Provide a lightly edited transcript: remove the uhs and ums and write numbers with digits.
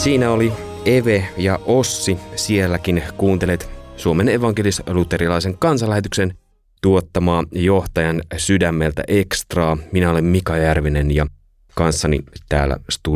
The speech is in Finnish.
Siinä oli Eve ja Ossi. Sielläkin kuuntelet Suomen evankelis-luterilaisen kansanlähetyksen tuottamaa Johtajan sydämeltä ekstraa. Minä olen Mika Järvinen ja kanssani täällä studiossa